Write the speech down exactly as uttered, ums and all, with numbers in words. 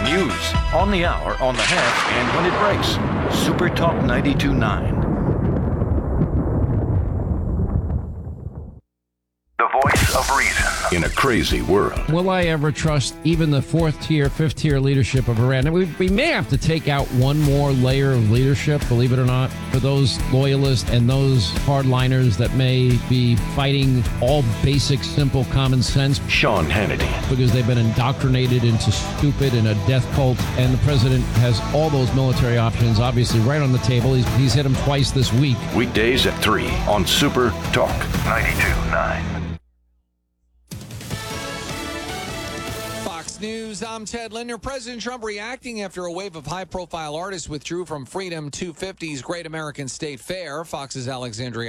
News on the hour, on the half, and when it breaks. Super Talk ninety-two point nine. The voice of reason in a crazy world. Will I ever trust even the fourth tier, fifth tier leadership of Iran? We, we may have to take out one more layer of leadership, believe it or not, for those loyalists and those hardliners that may be fighting all basic, simple common sense. Sean Hannity. Because they've been indoctrinated into stupid and a death cult. And the president has all those military options, obviously, right on the table. He's, he's hit them twice this week. Weekdays at three on Super Talk ninety-two point nine. News, I'm Ted Linder. President Trump reacting after a wave of high-profile artists withdrew from Freedom two fifty's Great American State Fair. Fox's Alexandria